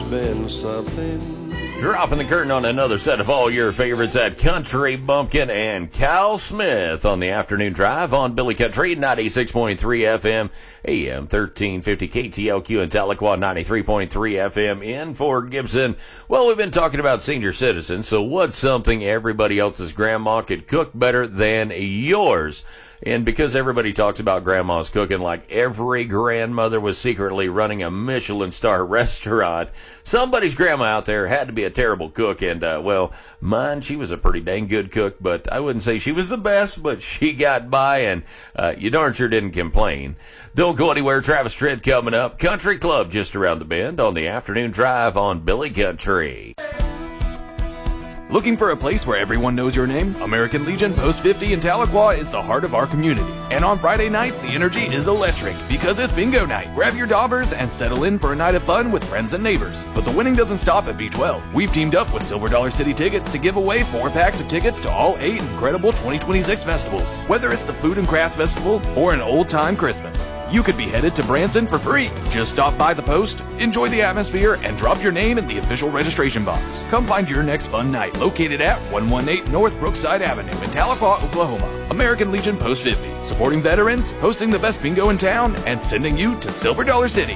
been something. Dropping the curtain on another set of all your favorites at Country Bumpkin and Cal Smith on the afternoon drive on Billy Country 96.3 FM, AM 1350 KTLQ in Tahlequah, 93.3 FM in Fort Gibson. Well, we've been talking about senior citizens, so what's something everybody else's grandma could cook better than yours? And because everybody talks about grandma's cooking like every grandmother was secretly running a Michelin star restaurant, somebody's grandma out there had to be a terrible cook. And, well, mine, she was a pretty dang good cook, but I wouldn't say she was the best, but she got by, and you darn sure didn't complain. Don't go anywhere. Travis Tritt coming up. Country Club just around the bend on the afternoon drive on Billy Country. Looking for a place where everyone knows your name? American Legion Post 50 in Tahlequah is the heart of our community. And on Friday nights, the energy is electric because it's bingo night. Grab your daubers and settle in for a night of fun with friends and neighbors. But the winning doesn't stop at B12. We've teamed up with Silver Dollar City Tickets to give away 4 packs of tickets to all 8 incredible 2026 festivals. Whether it's the Food and Crafts Festival or an old-time Christmas, you could be headed to Branson for free. Just stop by the post, enjoy the atmosphere, and drop your name in the official registration box. Come find your next fun night located at 118 North Brookside Avenue in Tahlequah, Oklahoma. American Legion Post 50, supporting veterans, hosting the best bingo in town, and sending you to Silver Dollar City.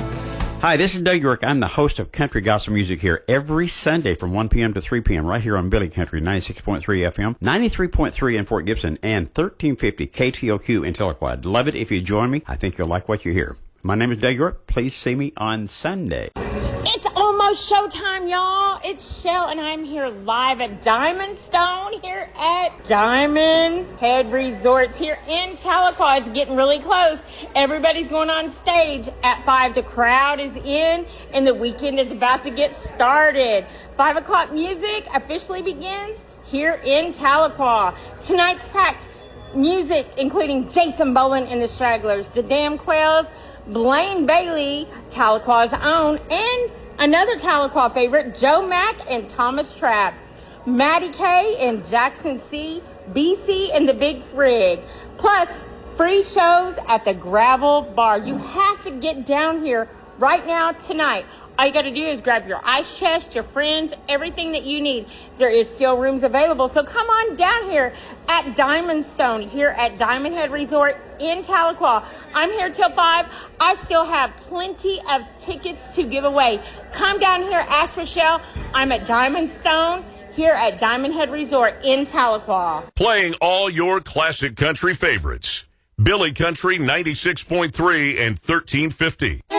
Hi, this is Doug York. I'm the host of Country Gospel Music here every Sunday from 1 p.m. to 3 p.m. right here on Billy Country 96.3 FM, 93.3 in Fort Gibson, and 1350 KTOQ in Tahlequah. I'd love it if you join me. I think you'll like what you hear. My name is Doug York. Please see me on Sunday. It's almost showtime, y'all. It's Shell, and I'm here live at Diamond Stone here at Diamond Head Resorts here in Tahlequah. It's getting really close. Everybody's going on stage at 5. The crowd is in, and the weekend is about to get started. 5 o'clock music officially begins here in Tahlequah. Tonight's packed music, including Jason Boland and the Stragglers, the Damn Quails, Blaine Bailey, Tahlequah's own, and another Tahlequah favorite, Joe Mack and Thomas Trapp, Maddie K and Jackson C, BC and the Big Frig, plus free shows at the Gravel Bar. You have to get down here right now tonight. All you got to do is grab your ice chest, your friends, everything that you need. There is still rooms available, so come on down here at Diamond Stone, here at Diamond Head Resort in Tahlequah. I'm here till 5. I still have plenty of tickets to give away. Come down here, ask for Shell. I'm at Diamond Stone, here at Diamond Head Resort in Tahlequah. Playing all your classic country favorites. Billy Country 96.3 and 1350.